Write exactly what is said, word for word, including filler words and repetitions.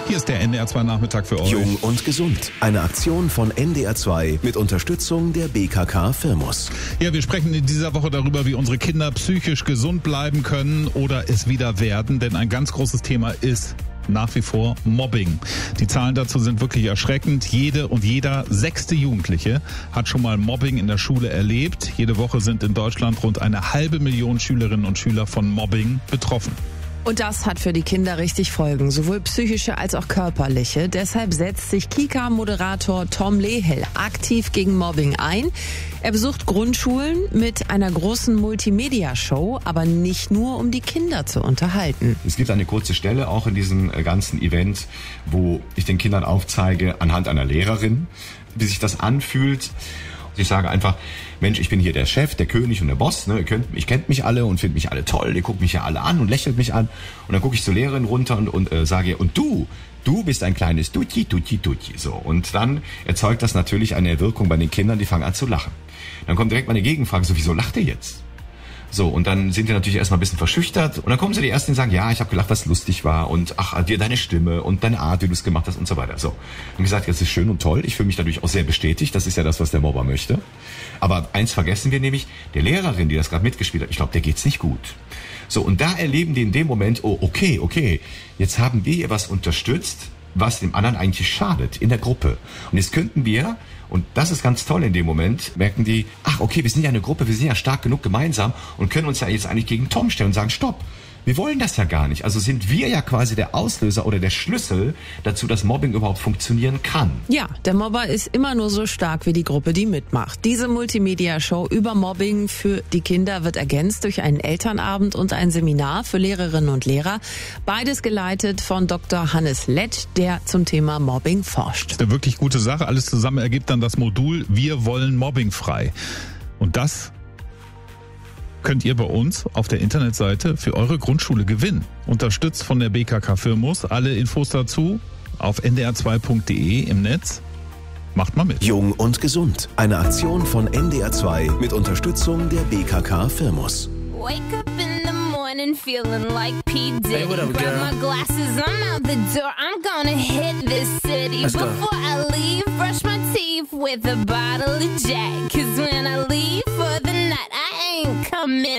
Hier ist der N D R zwei Nachmittag für euch. Jung und gesund. Eine Aktion von N D R zwei mit Unterstützung der B K K Firmus. Ja, wir sprechen in dieser Woche darüber, wie unsere Kinder psychisch gesund bleiben können oder es wieder werden. Denn ein ganz großes Thema ist nach wie vor Mobbing. Die Zahlen dazu sind wirklich erschreckend. Jede und jeder sechste Jugendliche hat schon mal Mobbing in der Schule erlebt. Jede Woche sind in Deutschland rund eine halbe Million Schülerinnen und Schüler von Mobbing betroffen. Und das hat für die Kinder richtig Folgen, sowohl psychische als auch körperliche. Deshalb setzt sich Kika-Moderator Tom Lehel aktiv gegen Mobbing ein. Er besucht Grundschulen mit einer großen Multimedia-Show, aber nicht nur, um die Kinder zu unterhalten. Es gibt eine kurze Stelle auch in diesem ganzen Event, wo ich den Kindern aufzeige, anhand einer Lehrerin, wie sich das anfühlt. Ich sage einfach, Mensch, ich bin hier der Chef, der König und der Boss. Ne? Ihr könnt, ich kennt mich alle und findet mich alle toll. Ihr guckt mich ja alle an und lächelt mich an. Und dann gucke ich zur Lehrerin runter und, und äh, sage ihr, und du, du bist ein kleines Tutti, Tutti, Tutti. So. Und dann erzeugt das natürlich eine Wirkung bei den Kindern, die fangen an zu lachen. Dann kommt direkt mal eine Gegenfrage, so, wieso lacht ihr jetzt? So, und dann sind die natürlich erstmal ein bisschen verschüchtert. Und dann kommen sie die Ersten, die sagen, ja, ich habe gelacht, was lustig war. Und ach, dir deine Stimme und deine Art, wie du es gemacht hast und so weiter. So. Und gesagt, das ist schön und toll. Ich fühle mich dadurch auch sehr bestätigt. Das ist ja das, was der Mobber möchte. Aber eins vergessen wir nämlich, der Lehrerin, die das gerade mitgespielt hat, ich glaube, der geht's nicht gut. So, und da erleben die in dem Moment, oh, okay, okay, jetzt haben wir hier was unterstützt, was dem anderen eigentlich schadet in der Gruppe. Und jetzt könnten wir, und das ist ganz toll in dem Moment, merken die, ach okay, wir sind ja eine Gruppe, wir sind ja stark genug gemeinsam und können uns ja jetzt eigentlich gegen Tom stellen und sagen, stopp, wir wollen das ja gar nicht. Also sind wir ja quasi der Auslöser oder der Schlüssel dazu, dass Mobbing überhaupt funktionieren kann. Ja, der Mobber ist immer nur so stark wie die Gruppe, die mitmacht. Diese Multimedia-Show über Mobbing für die Kinder wird ergänzt durch einen Elternabend und ein Seminar für Lehrerinnen und Lehrer. Beides geleitet von Doktor Hannes Lett, der zum Thema Mobbing forscht. Das ist eine wirklich gute Sache. Alles zusammen ergibt dann das Modul Wir wollen mobbingfrei. Und das könnt ihr bei uns auf der Internetseite für eure Grundschule gewinnen. Unterstützt von der B K K Firmus. Alle Infos dazu auf n d r zwei punkt d e im Netz. Macht mal mit. Jung und gesund. Eine Aktion von N D R zwei mit Unterstützung der B K K Firmus. Wake up in the morning feeling like P. Diddy. Hey, what up, Grab girl? my glasses, I'm out the door. I'm gonna hit this city. Let's go. Before I leave, brush my teeth with a bottle of Jack. Cause when I leave for the night, I ain't coming